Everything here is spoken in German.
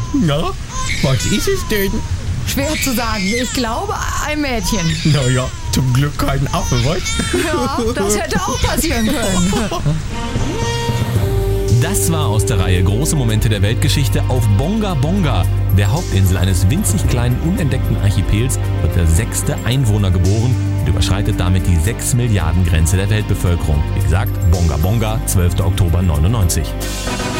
Na, was ist es denn? Schwer zu sagen. Ich glaube, ein Mädchen. Naja, zum Glück kein Affe, was? Ja, das hätte auch passieren können. Das war aus der Reihe Große Momente der Weltgeschichte auf Bonga Bonga, der Hauptinsel eines winzig kleinen, unentdeckten Archipels, wird der 6. Einwohner geboren und überschreitet damit die 6 Milliarden Grenze der Weltbevölkerung. Wie gesagt, Bonga Bonga, 12. Oktober 99.